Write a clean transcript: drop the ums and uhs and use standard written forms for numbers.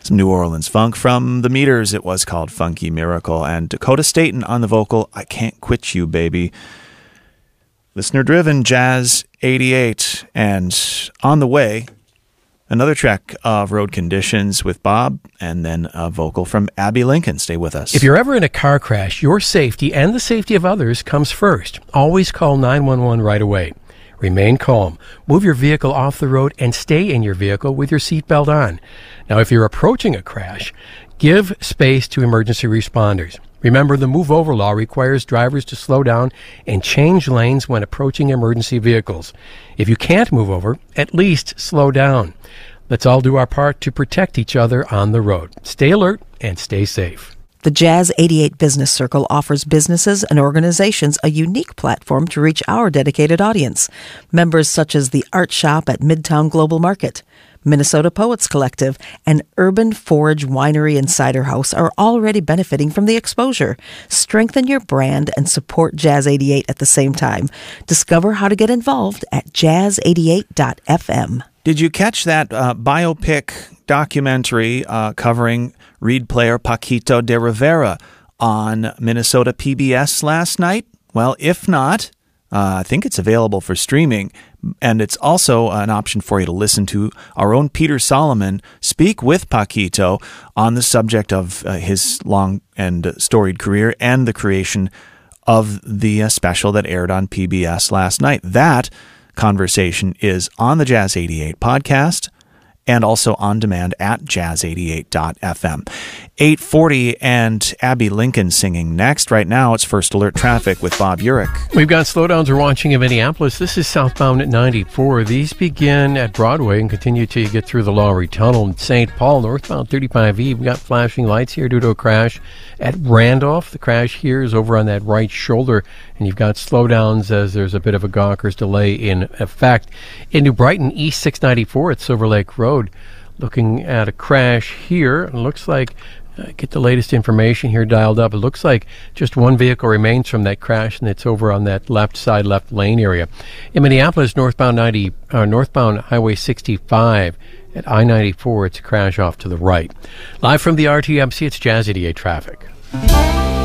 Some New Orleans funk from The Meters. It was called Funky Miracle. And Dakota Staten on the vocal, I Can't Quit You, Baby. Listener-driven Jazz 88. And on the way, another track of Road Conditions with Bob, and then a vocal from Abby Lincoln. Stay with us. If you're ever in a car crash, your safety and the safety of others comes first. Always call 911 right away. Remain calm. Move your vehicle off the road and stay in your vehicle with your seatbelt on. Now, if you're approaching a crash, give space to emergency responders. Remember, the Move Over law requires drivers to slow down and change lanes when approaching emergency vehicles. If you can't move over, at least slow down. Let's all do our part to protect each other on the road. Stay alert and stay safe. The Jazz 88 Business Circle offers businesses and organizations a unique platform to reach our dedicated audience. Members such as the Art Shop at Midtown Global Market, Minnesota Poets Collective, and Urban Forge Winery and Cider House are already benefiting from the exposure. Strengthen your brand and support Jazz 88 at the same time. Discover how to get involved at jazz88.fm. Did you catch that biopic documentary covering reed player Paquito de Rivera on Minnesota PBS last night? Well, if not, I think it's available for streaming, and it's also an option for you to listen to our own Peter Solomon speak with Paquito on the subject of his long and storied career and the creation of the special that aired on PBS last night. That conversation is on the Jazz 88 podcast and also on demand at jazz88.fm. 8:40 and Abby Lincoln singing next. Right now, it's First Alert Traffic with Bob Urich. We've got slowdowns we're watching in Minneapolis. This is southbound at 94. These begin at Broadway and continue till you get through the Lowry Tunnel. In St. Paul, northbound 35E, we've got flashing lights here due to a crash at Randolph. The crash here is over on that right shoulder, and you've got slowdowns as there's a bit of a Gawker's delay in effect. In New Brighton, East 694 at Silver Lake Road. Looking at a crash here, it looks like, get the latest information here dialed up. It looks like just one vehicle remains from that crash, and it's over on that left side, left lane area. In Minneapolis, northbound Highway 65 at I-94, it's a crash off to the right. Live from the RTMC, it's Jazz 88 Traffic.